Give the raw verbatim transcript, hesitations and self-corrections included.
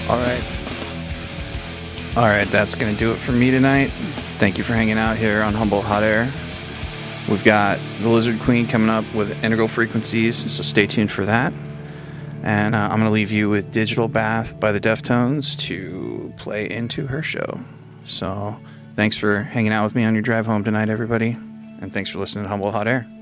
All right. All right, that's going to do it for me tonight. Thank you for hanging out here on Humble Hot Air. We've got the Lizard Queen coming up with Integral Frequencies, so stay tuned for that. And uh, I'm going to leave you with Digital Bath by the Deftones to play into her show. So thanks for hanging out with me on your drive home tonight, everybody. And thanks for listening to Humble Hot Air.